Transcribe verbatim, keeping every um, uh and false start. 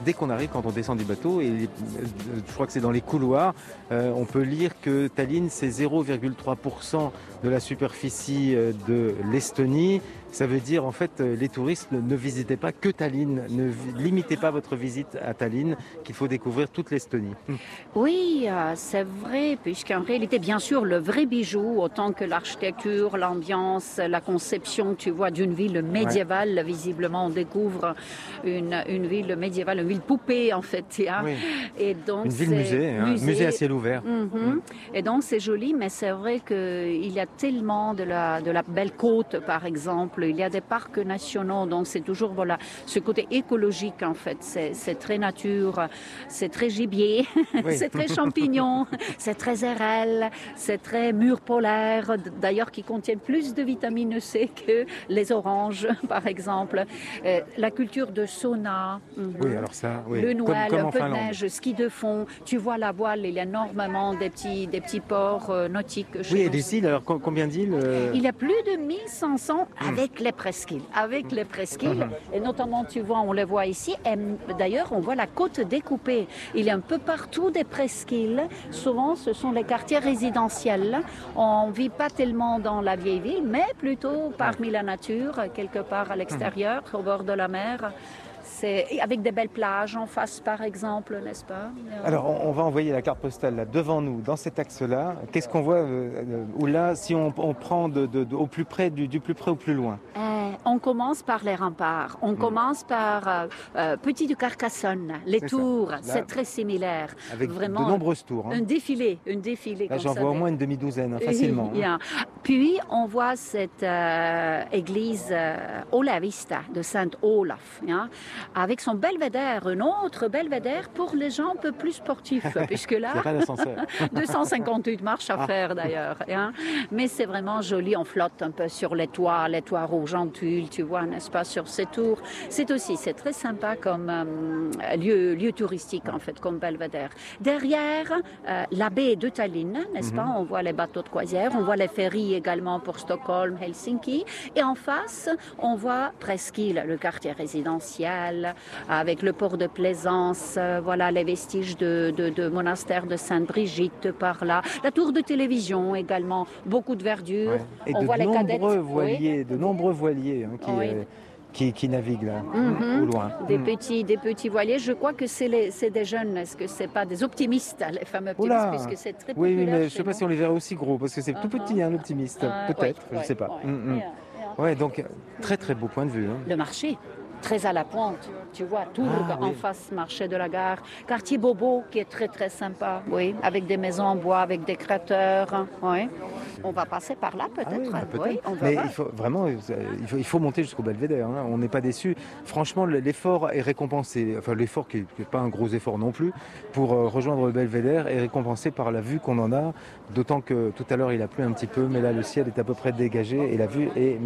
dès qu'on arrive, quand on descend du bateau, et euh, je crois que c'est dans les couloirs, euh, on peut lire que Tallinn, c'est zéro virgule trois pour cent de la superficie euh, de l'Estonie. Ça veut dire, en fait, euh, les touristes ne, ne visitez pas que Tallinn, ne vi- limitez pas votre visite à Tallinn, qu'il faut découvrir toute l'Estonie. Oui, euh, c'est vrai, puisqu'en réalité, bien sûr, le vrai bijou, autant que l'architecture, l'ambiance, la conception, tu vois, d'une ville médiévale, visiblement, on découvre une, une ville médiévale, une ville poupée, en fait. Hein. Oui. Et donc, Une ville c'est- musée, un musée à ciel ouvert. Mhm. Et donc, c'est joli, mais c'est vrai qu'il y a tellement de la, de la belle côte, par exemple. Il y a des parcs nationaux, donc c'est toujours, voilà, ce côté écologique, en fait. C'est c'est très nature, c'est très gibier, Oui. c'est très champignon, c'est très R L, c'est très murs polaires, d'ailleurs, qui contiennent plus de vitamine C que les oranges, par exemple. Euh, la culture de sauna. Mhm. Oui, alors ça, oui. Le Comme, Noël, comme un en peu de Finlande. neige, ski de fond. Tu vois la voile, il y a énormément des petits, des petits ports euh, nautiques chez Oui, et nous. des îles, alors co- combien d'îles euh, Il y a plus de mille cinq cents avec les presqu'îles. Avec les presqu'îles, et notamment, tu vois, on les voit ici. Et d'ailleurs, on voit la côte découpée. Il y a un peu partout des presqu'îles. Souvent, ce sont les quartiers résidentiels. On ne vit pas tellement dans la vieille ville, mais plutôt parmi la nature, quelque part à l'extérieur, au bord de la mer. C'est avec des belles plages en face, par exemple, n'est-ce pas? Alors, on, on va envoyer la carte postale là, devant nous, dans cet axe-là. Qu'est-ce qu'on voit euh, euh, Ou là, si on, on prend de, de- de- au plus près, du, du plus près au plus loin. Euh, on commence par les remparts, on commence par euh, euh, Petit du Carcassonne, les C'est ça. tours, Là, c'est très similaire. Avec Vraiment, de nombreuses tours. un Hein. défilé, un défilé Là, comme j'en ça. vois au des- moins une demi-douzaine, hein, facilement. Il y Hein. a- Puis on voit cette euh, église euh, Olavista de Saint-Olaf, hein, avec son belvédère, un autre belvédère pour les gens un peu plus sportifs, puisque Il là, n'y a pas d'ascenseur. deux cent cinquante-huit marches à Ah. faire d'ailleurs. Hein. Mais c'est vraiment joli, on flotte un peu sur les toits, les toits rouges en tulle, tu vois, n'est-ce pas, sur ces tours. C'est aussi, c'est très sympa comme euh, lieu, lieu touristique en fait, comme belvédère. Derrière, euh, la baie de Tallinn, n'est-ce pas, on voit les bateaux de croisière, on voit les ferries également pour Stockholm, Helsinki. Et en face, on voit Presqu'île, le quartier résidentiel, avec le port de Plaisance, euh, voilà les vestiges de, de, de monastère de Sainte-Brigitte par là. La tour de télévision également, beaucoup de verdure. Ouais. Et On de voit les cadettes. nombreux Oui. voiliers, de nombreux voiliers hein, qui, Oui. euh, qui, qui naviguent là, Mhm. au loin. Des Mm. petits, des petits voiliers. Je crois que c'est les- c'est des jeunes. Est-ce que c'est pas des optimistes, les fameux optimistes, Oula. puisque c'est très Oui, populaire mais je ne chez sais pas nous. si on les verrait aussi gros, parce que c'est tout Uh-huh. petit, un optimiste. Euh, Peut-être, oui, je ne oui, sais pas. oui. Mm, mm. Yeah, yeah. Ouais, donc très très beau point de vue. Hein. Le marché, très à la pointe, tu vois, Tourbe Ah, en oui. face, marché de la gare. Quartier Bobo, qui est très très sympa, oui, avec des maisons en bois, avec des cratères, oui. On va passer par là Ah oui, peut-être, bah, peut-être. oui, on va Mais voir. il faut vraiment, euh, il faut, il faut monter jusqu'au Belvédère. Hein. On n'est pas déçu. Franchement, l'effort est récompensé. Enfin, l'effort qui n'est pas un gros effort non plus pour euh, rejoindre le Belvédère est récompensé par la vue qu'on en a. D'autant que tout à l'heure il a plu un petit peu, mais là le ciel est à peu près dégagé et la vue est